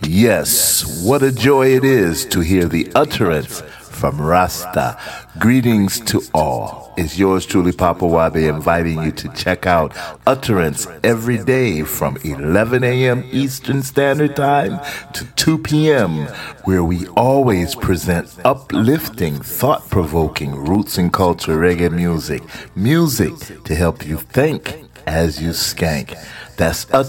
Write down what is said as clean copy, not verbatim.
Yes, what a joy it is to hear the utterance from Rasta. Greetings to all. It's yours truly, Papa Wabi, inviting you to check out Utterance every day from 11 a.m. Eastern Standard Time to 2 p.m., where we always present uplifting, thought-provoking roots and culture reggae music. Music to help you think as you skank. That's